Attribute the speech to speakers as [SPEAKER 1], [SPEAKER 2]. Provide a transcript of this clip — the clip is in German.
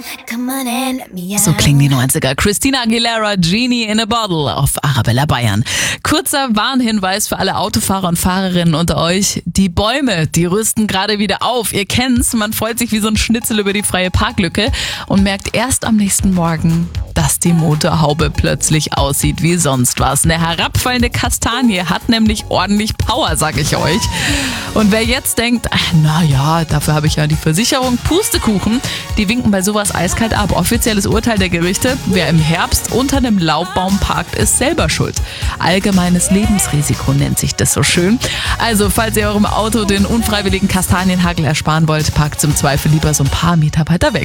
[SPEAKER 1] So klingen die 90er. Christina Aguilera, Genie in a Bottle auf Arabella Bayern. Kurzer Warnhinweis für alle Autofahrer und Fahrerinnen unter euch. Die Bäume, die rüsten gerade wieder auf. Ihr kennt's, man freut sich wie so ein Schnitzel über die freie Parklücke und merkt erst am nächsten Morgen, dass die Motorhaube plötzlich aussieht wie sonst was. Eine herabfallende Kastanie hat nämlich ordentlich Power, sag ich euch. Und wer jetzt denkt, naja, dafür habe ich ja die Versicherung, Pustekuchen, die winken bei sowas eiskalt ab. Offizielles Urteil der Gerichte, wer im Herbst unter einem Laubbaum parkt, ist selber schuld. Allgemeines Lebensrisiko nennt sich das so schön. Also, falls ihr eurem Auto den unfreiwilligen Kastanienhagel ersparen wollt, parkt im Zweifel lieber so ein paar Meter weiter weg.